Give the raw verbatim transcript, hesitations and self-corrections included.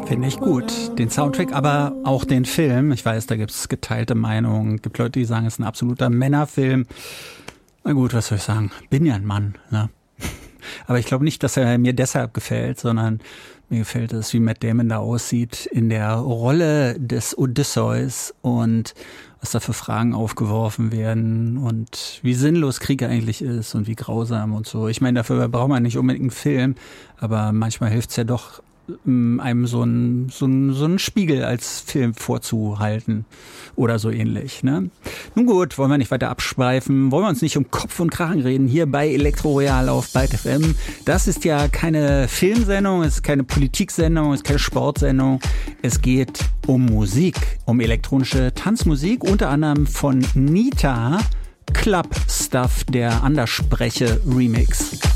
Finde ich gut. Den Soundtrack, aber auch den Film. Ich weiß, da gibt es geteilte Meinungen. Es gibt Leute, die sagen, es ist ein absoluter Männerfilm. Na gut, was soll ich sagen? Bin ja ein Mann, ne? Aber ich glaube nicht, dass er mir deshalb gefällt, sondern mir gefällt es, wie Matt Damon da aussieht in der Rolle des Odysseus und was da für Fragen aufgeworfen werden und wie sinnlos Krieg eigentlich ist und wie grausam und so. Ich meine, dafür braucht man nicht unbedingt einen Film, aber manchmal hilft es ja doch, einem so einen so einen, so einen Spiegel als Film vorzuhalten oder so ähnlich. Ne? Nun gut, wollen wir nicht weiter abschweifen, wollen wir uns nicht um Kopf und Kragen reden, hier bei Elektroroyal auf Byte F M. Das ist ja keine Filmsendung, es ist keine Politiksendung, es ist keine Sportsendung. Es geht um Musik, um elektronische Tanzmusik, unter anderem von Nita, Club Stuff, der Anderspreche Remix.